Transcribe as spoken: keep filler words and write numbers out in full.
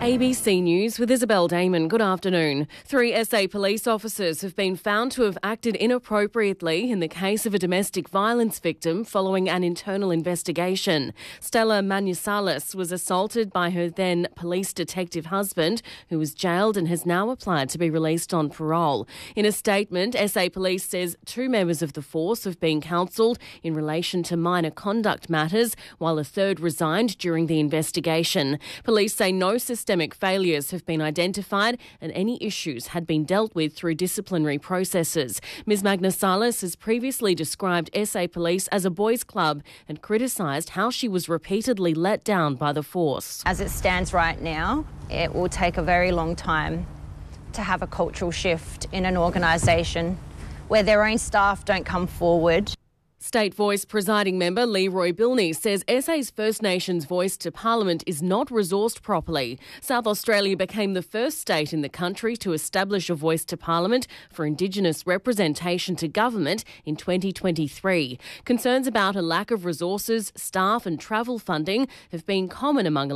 A B C News with Isabel Damon. Good afternoon. Three S A police officers have been found to have acted inappropriately in the case of a domestic violence victim following an internal investigation. Stella Manusalis was assaulted by her then police detective husband, who was jailed and has now applied to be released on parole. In a statement, S A Police says two members of the force have been counselled in relation to minor conduct matters, while a third resigned during the investigation. Police say no systemic failures have been identified and any issues had been dealt with through disciplinary processes. Miz Magnasalis has previously described S A Police as a boys' club and criticised how she was repeatedly let down by the force. As it stands right now, it will take a very long time to have a cultural shift in an organisation where their own staff don't come forward. State Voice presiding member Leroy Bilney says S A's First Nations voice to Parliament is not resourced properly. South Australia became the first state in the country to establish a voice to Parliament for Indigenous representation to government in twenty twenty-three. Concerns about a lack of resources, staff and travel funding have been common among